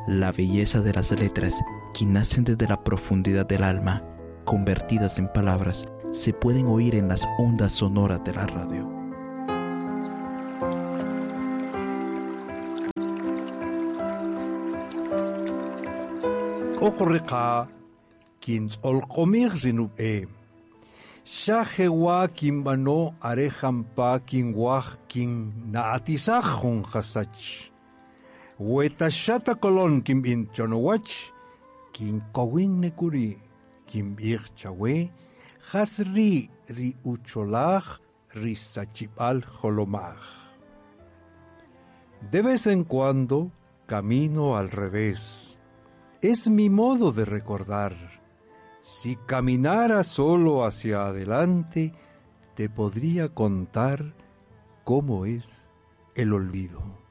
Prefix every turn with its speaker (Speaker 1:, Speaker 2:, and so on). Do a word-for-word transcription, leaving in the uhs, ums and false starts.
Speaker 1: La belleza de las letras, que nacen desde la profundidad del alma, convertidas en palabras, se pueden oír en las ondas sonoras de la radio.
Speaker 2: Okoreka kins olkomir rinube. Shahewa kimbano arehampa kinwah kin naatisahon hasach. Wetashata kolon kim in chonowach kin kowin nekuri kim ir chawe hasri ri ucholach ri sachipal holomach. De vez en cuando camino al revés. Es mi modo de recordar. Si caminara solo hacia adelante, te podría contar cómo es el olvido.